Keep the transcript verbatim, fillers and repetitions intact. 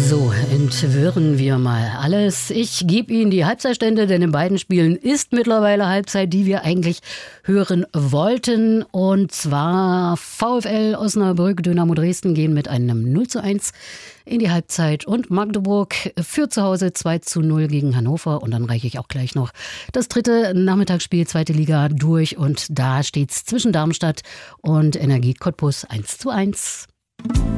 So, entwirren wir mal alles. Ich gebe Ihnen die Halbzeitstände, denn in beiden Spielen ist mittlerweile Halbzeit, die wir eigentlich hören wollten. Und zwar VfL Osnabrück, Dynamo Dresden gehen mit einem null zu eins in die Halbzeit und Magdeburg führt zu Hause zwei zu null gegen Hannover. Und dann reiche ich auch gleich noch das dritte Nachmittagsspiel, zweite Liga, durch. Und da steht es zwischen Darmstadt und Energie Cottbus eins zu eins.